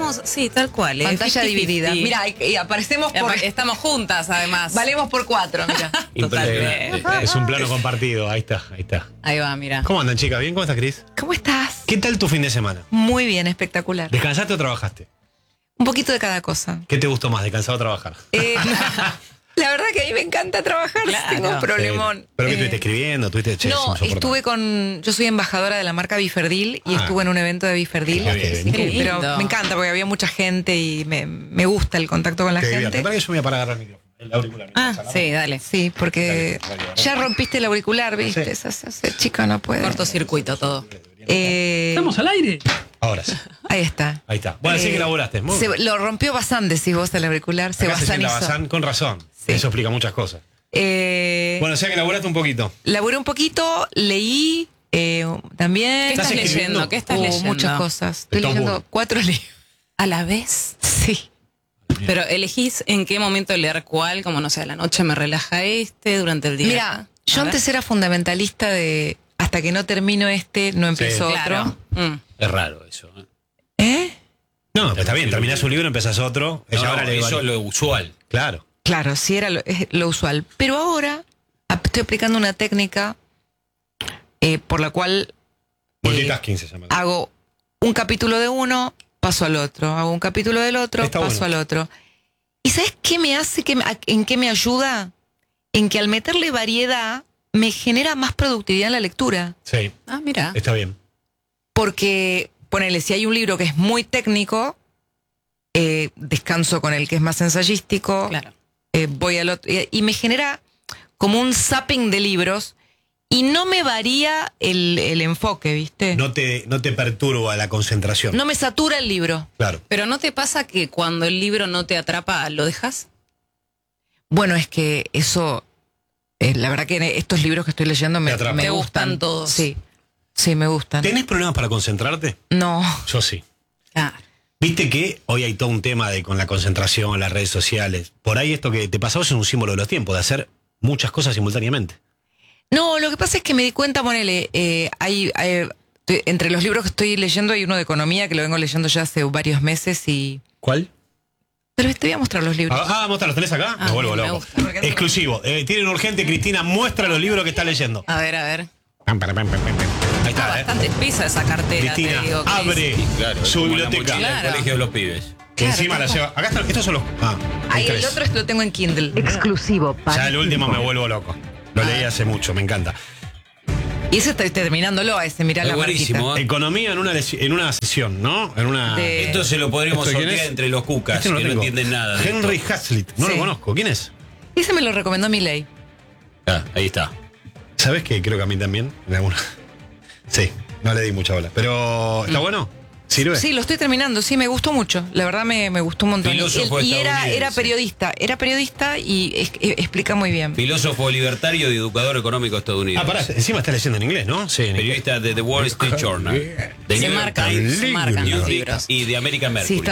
estamos, sí, tal cual. Pantalla 50-50. dividida. Mira, y aparecemos por... Estamos juntas, además. Valemos por 4, mira. Totalmente. Es un plano compartido, ahí está, ahí está. Ahí va, mira. ¿Cómo andan, chicas? ¿Bien? ¿Cómo estás, Cris? ¿Cómo estás? ¿Qué tal tu fin de semana? Muy bien, espectacular. ¿Descansaste o trabajaste? Un poquito de cada cosa. ¿Qué te gustó más, descansar o trabajar? La verdad que a mí me encanta trabajar. Claro. Tengo un problemón. ¿Pero qué estuviste escribiendo? ¿Estuviste No, estuve yo soy embajadora de la marca Biferdil y estuve en un evento de Biferdil. Qué bien. Qué lindo. Pero me encanta porque había mucha gente y me gusta el contacto con la gente. ¿Para que yo me voy a parar a agarrar el micrófono? El auricular. Sí, dale. Sí, porque Dale. ya rompiste el auricular, ¿viste? Sí. Ese chico no puede. Cortocircuito todo. ¿Estamos al aire? Ahora sí. Ahí está. Ahí está. Bueno, sí que laburaste. Muy bien. Lo rompió Bazán, decís vos, el auricular. Se Acá se sienta bazanizó. Bazán, con razón. Sí. Eso explica muchas cosas. Bueno, o sea que laburaste un poquito. Laburé un poquito, leí también. ¿Qué estás escribiendo? leyendo? ¿Qué estás leyendo? Muchas cosas. Estoy Top leyendo uno. 4 libros. ¿A la vez? Sí. Pero elegís en qué momento leer cuál, como no sé, a la noche me relaja durante el día. Mira, yo A ver. antes era fundamentalista de hasta que no termino no empiezo otro. Claro. Es raro eso. ¿Eh? No, pero está bien, terminás un libro, empezás otro. Ella ahora le eso es lo usual. Claro. Claro, sí era es lo usual. Pero ahora estoy aplicando una técnica por la cual Multitasking se llama. hago un capítulo de uno, paso al otro. Hago un capítulo del otro, Está paso bueno. al otro. ¿Y sabes qué me hace? ¿En qué me ayuda? En que al meterle variedad me genera más productividad en la lectura. Sí, Ah, mira. está bien. Porque, ponele, si hay un libro que es muy técnico, descanso con el que es más ensayístico, Claro. voy al otro. Y me genera como un zapping de libros y no me varía el enfoque, ¿viste? No te perturba la concentración. No me satura el libro. Claro. Pero ¿no te pasa que cuando el libro no te atrapa, lo dejas? Bueno, es que eso, la verdad que estos libros que estoy leyendo me atrapan. me Te gustan. gustan todos. Sí, sí, me gustan. ¿Tenés problemas para concentrarte? No, Yo sí. Claro. Viste que hoy hay todo un tema con la concentración, las redes sociales. Por ahí esto que te pasó es un símbolo de los tiempos, de hacer muchas cosas simultáneamente. no, lo que pasa es que me di cuenta, ponele, entre los libros que estoy leyendo hay uno de economía que lo vengo leyendo ya hace varios meses y... ¿Cuál? Pero te voy a mostrar los libros. Muestra, ¿los tenés acá? Ah, me vuelvo bien, me loco. gusta. Exclusivo. Tienen urgente, Cristina, muestra los libros que está leyendo. A ver. Ahí Está está, bastante espesa esa cartera, Cristina, te digo. Cris. abre Sí, claro. es su como la biblioteca. mochila del Claro. colegio de los pibes. Que encima la lleva. Acá están, estos son los. Ahí hay el tres. otro lo tengo en Kindle. Exclusivo para Ya el último me vuelvo loco. Lo leí hace mucho, me encanta. Y ese estoy terminándolo a ese, mirá Es la buenísimo, marquita. ¿eh? Economía en una sesión, ¿no? En una. De- Esto se lo podríamos ¿Esto quién sortear es? entre los cucas, Este que lo no tengo. entienden nada. de Henry esto. Hazlitt, no Sí. lo conozco. ¿Quién es? Ese me lo recomendó Milei. Ah, ahí está. ¿Sabes que creo que a mí también? En alguna. Sí, no le di mucha bola. Pero, ¿está bueno? ¿Sirve? Sí, lo estoy terminando, sí, me gustó mucho. La verdad me gustó un montón. Filósofo Y era estadounidense. era periodista y explica muy bien. Filósofo libertario y educador económico estadounidense. Pará, encima está leyendo en inglés, ¿no? Sí, en inglés. Periodista de The Wall Street Journal. de Se New York marcan, Times, se marcan los Newsweek libros. y de American Sí, Mercury. está